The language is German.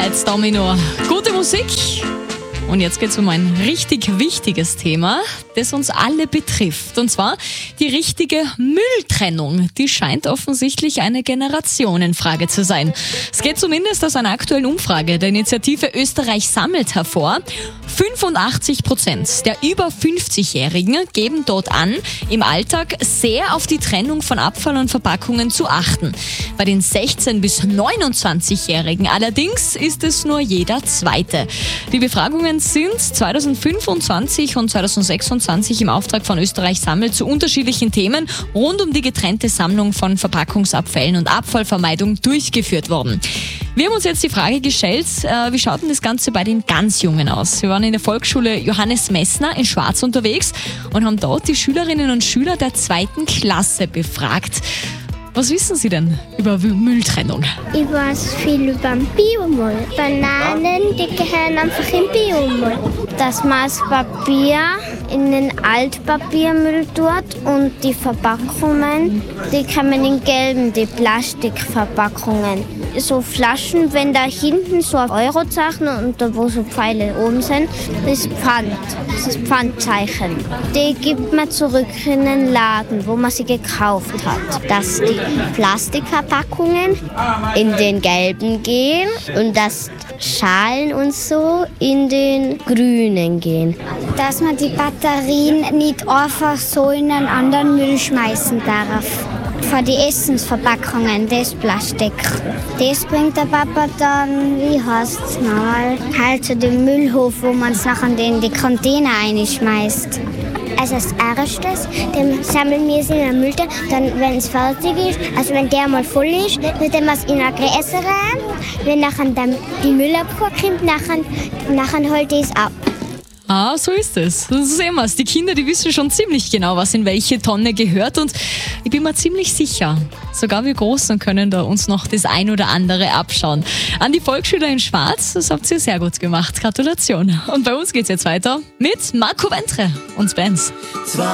Fats Domino. Gute Musik. Und jetzt geht es um ein richtig wichtiges Thema, das uns alle betrifft. Und zwar die richtige Mülltrennung. Die scheint offensichtlich eine Generationenfrage zu sein. Es geht zumindest aus einer aktuellen Umfrage der Initiative Österreich sammelt hervor. 85% der über 50-Jährigen geben dort an, im Alltag sehr auf die Trennung von Abfall und Verpackungen zu achten. Bei den 16- bis 29-Jährigen allerdings ist es nur jeder Zweite. Die Befragungen sind 2025 und 2026 im Auftrag von Österreich sammelt zu unterschiedlichen Themen rund um die getrennte Sammlung von Verpackungsabfällen und Abfallvermeidung durchgeführt worden. Wir haben uns jetzt die Frage gestellt, wie schaut denn das Ganze bei den ganz Jungen aus? Wir waren in der Volksschule Johannes Messner in Schwarz unterwegs und haben dort die Schülerinnen und Schüler der 2. Klasse befragt. Was wissen Sie denn über Mülltrennung? Ich weiß viel über den Biomüll. Bananen, die gehören einfach in Biomüll. Dass man das Papier in den Altpapiermüll tut und die Verpackungen, die kommen in gelben, die Plastikverpackungen. So Flaschen, wenn da hinten so ein Eurozeichen und da wo so Pfeile oben sind, das ist Pfand, das ist Pfandzeichen. Die gibt man zurück in den Laden, wo man sie gekauft hat. Dass die Plastikverpackungen in den gelben gehen und dass Schalen und so in den grünen gehen. Dass man die Batterien nicht einfach so in einen anderen Müll schmeißen darf. Für die Essensverpackungen, das Plastik. Das bringt der Papa dann, wie heißt es mal, halt zu dem Müllhof, wo man es nachher in die Container einschmeißt. Also als erstes, dann sammeln wir es in einen Müll, dann wenn es fertig ist, also wenn der mal voll ist, dann tun wir es in eine Gräser rein. Wenn nachher dann die Müllabfuhr kommt, nachher holt es ab. Ah, so ist es. So sehen wir es. Die Kinder, die wissen schon ziemlich genau, was in welche Tonne gehört. Und ich bin mir ziemlich sicher, sogar wir Großen können da uns noch das ein oder andere abschauen. An die Volksschüler in Schwarz, das habt ihr sehr gut gemacht. Gratulation. Und bei uns geht's jetzt weiter mit Marco Ventre und Benz.